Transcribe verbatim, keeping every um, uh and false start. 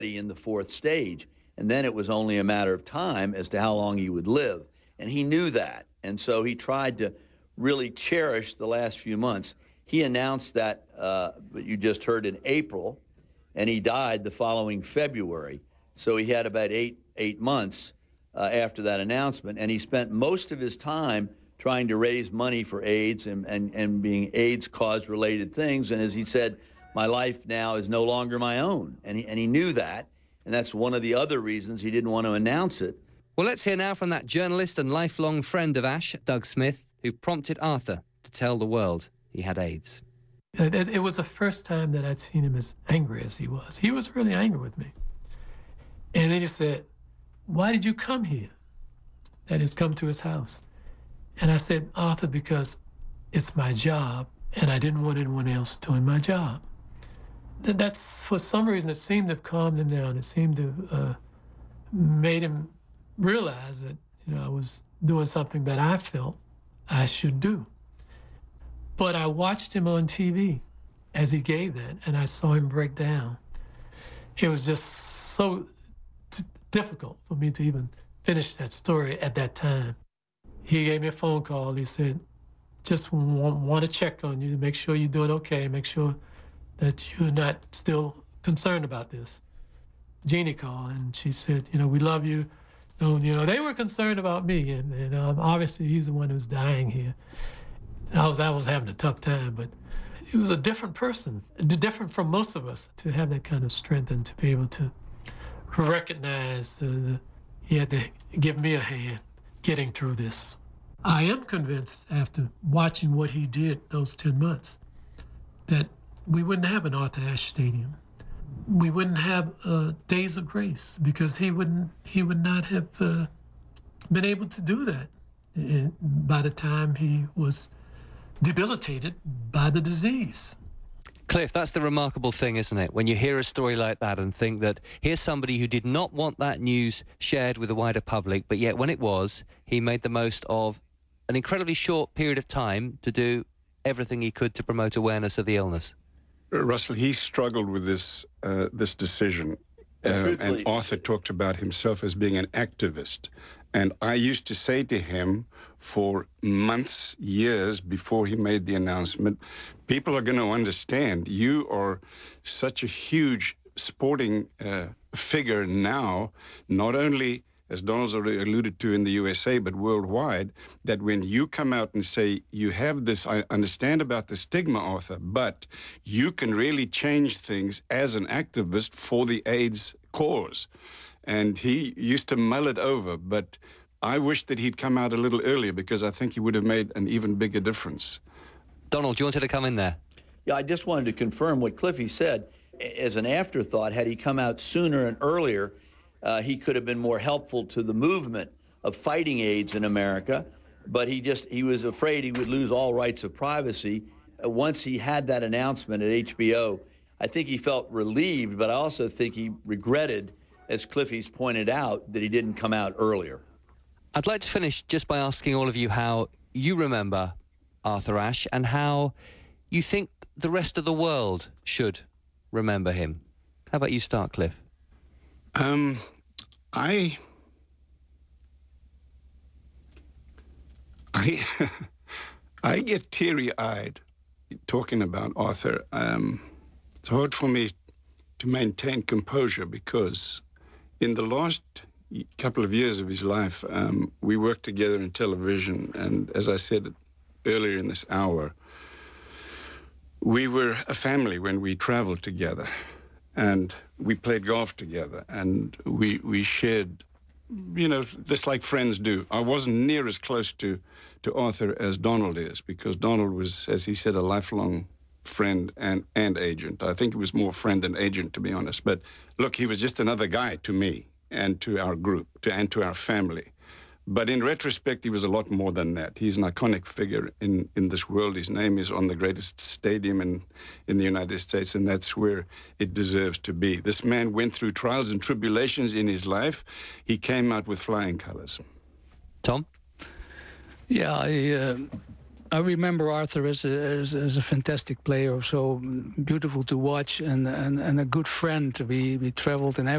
in the fourth stage. And then it was only a matter of time as to how long he would live. And he knew that. And so he tried to really cherish the last few months. He announced that, uh, you just heard, in April, and he died the following February. So he had about eight, eight months uh, after that announcement. And he spent most of his time trying to raise money for AIDS and, and, and being AIDS cause-related things. And as he said, my life now is no longer my own. And he, and he knew that. And that's one of the other reasons he didn't want to announce it. Well, let's hear now from that journalist and lifelong friend of Ash, Doug Smith, who prompted Arthur to tell the world he had AIDS. It, it, it was the first time that I'd seen him as angry as he was. He was really angry with me. And then he said, why did you come here? That is, come to his house. And I said, Arthur, because it's my job, and I didn't want anyone else doing my job. That's, for some reason, it seemed to have calmed him down. It seemed to have uh, made him realize that, you know, I was doing something that I felt I should do. But I watched him on T V as he gave that, and I saw him break down. It was just so t- difficult for me to even finish that story at that time. He gave me a phone call. He said, just want, want to check on you to make sure you're doing okay, make sure that you're not still concerned about this. Jeannie called, and she said, you know, we love you. So, you know, they were concerned about me, and, and um, obviously he's the one who's dying here. I was, I was having a tough time, but he was a different person, different from most of us, to have that kind of strength and to be able to recognize uh, the, he had to give me a hand getting through this. I am convinced, after watching what he did those ten months, that we wouldn't have an Arthur Ashe Stadium. We wouldn't have uh, Days of Grace, because he wouldn't. He would not have uh, been able to do that and by the time he was debilitated by the disease. Cliff, that's the remarkable thing, isn't it? When you hear a story like that and think that here's somebody who did not want that news shared with the wider public, but yet when it was, he made the most of an incredibly short period of time to do everything he could to promote awareness of the illness. Russell, he struggled with this uh, this decision. Uh, and Arthur talked about himself as being an activist. And I used to say to him for months, years before he made the announcement, people are going to understand. You are such a huge sporting uh, figure now, not only, as Donald's already alluded to, in the U S A, but worldwide, that when you come out and say, you have this, I understand about the stigma, Arthur, but you can really change things as an activist for the AIDS cause. And he used to mull it over, but I wish that he'd come out a little earlier, because I think he would have made an even bigger difference. Donald, do you wanted to come in there? Yeah, I just wanted to confirm what Cliffy said. As an afterthought, had he come out sooner and earlier, uh, he could have been more helpful to the movement of fighting AIDS in America. But he just, he was afraid he would lose all rights of privacy. Uh, once he had that announcement at H B O, I think he felt relieved, but I also think he regretted, as Cliffy's pointed out, that he didn't come out earlier. I'd like to finish just by asking all of you how you remember Arthur Ashe and how you think the rest of the world should remember him. How about you start, Cliff? Um, I... I, I get teary-eyed talking about Arthur. Um, it's hard for me to maintain composure, because in the last couple of years of his life, um, we worked together in television, and as I said earlier in this hour, we were a family when we traveled together, and we played golf together, and we we shared, you know, just like friends do. I wasn't near as close to, to Arthur as Donald is, because Donald was, as he said, a lifelong friend and, and agent. I think he was more friend than agent, to be honest. But look, he was just another guy to me and to our group to, and to our family. But in retrospect, he was a lot more than that. He's an iconic figure in, in this world. His name is on the greatest stadium in, in the United States, and that's where it deserves to be. This man went through trials and tribulations in his life. He came out with flying colors. Tom? Yeah, I, uh, I remember Arthur as a, as, as a fantastic player, so beautiful to watch, and, and, and a good friend. We we traveled in